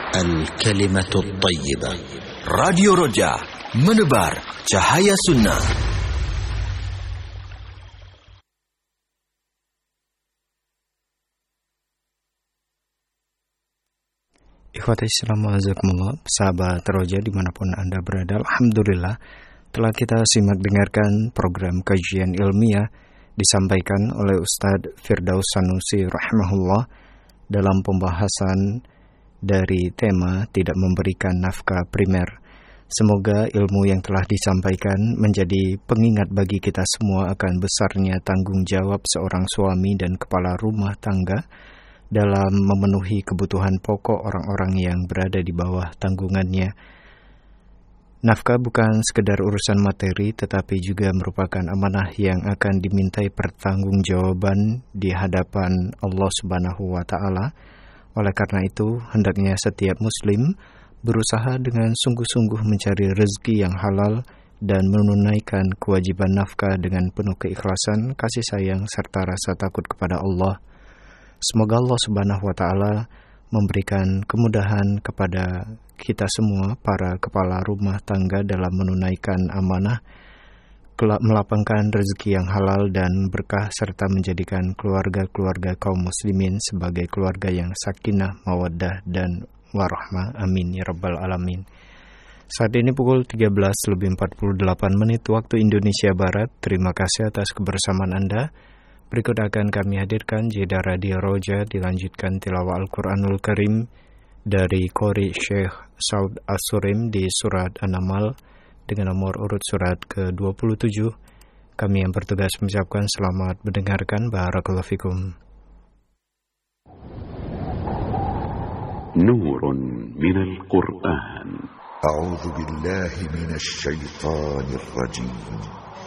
الكلمة الطيبة. راديو رجاء menebar cahaya sunnah. Ikhwati Islam wa'azakumullah, sahabat Roja dimanapun Anda berada, alhamdulillah telah kita simak dengarkan program kajian ilmiah disampaikan oleh Ustadz Firdaus Sanusi rahimahullah dalam pembahasan dari tema tidak memberikan nafkah primer. Semoga ilmu yang telah disampaikan menjadi pengingat bagi kita semua akan besarnya tanggung jawab seorang suami dan kepala rumah tangga dalam memenuhi kebutuhan pokok orang-orang yang berada di bawah tanggungannya. Nafkah bukan sekedar urusan materi, tetapi juga merupakan amanah yang akan dimintai pertanggungjawaban di hadapan Allah Subhanahu wa Ta'ala. Oleh karena itu, hendaknya setiap Muslim berusaha dengan sungguh-sungguh mencari rezeki yang halal dan menunaikan kewajiban nafkah dengan penuh keikhlasan, kasih sayang, serta rasa takut kepada Allah. Semoga Allah Subhanahu wa Ta'ala memberikan kemudahan kepada kita semua, para kepala rumah tangga, dalam menunaikan amanah, melapangkan rezeki yang halal dan berkah, serta menjadikan keluarga-keluarga kaum muslimin sebagai keluarga yang sakinah, mawaddah, dan warahmah. Amin ya rabbal alamin. Saat ini pukul 13:48 waktu Indonesia Barat. Terima kasih atas kebersamaan Anda. Berikut akan kami hadirkan jeda Radio Roja, dilanjutkan tilawah Al-Quranul Karim dari Qori Syekh Saud As-Surim di surat An-Naml dengan nomor urut surat ke-27. Kami yang bertugas mengucapkan selamat mendengarkan. Barakallahu fikum. Nurun minal Qur'an. A'udzu billahi minasy syaithanir rajim.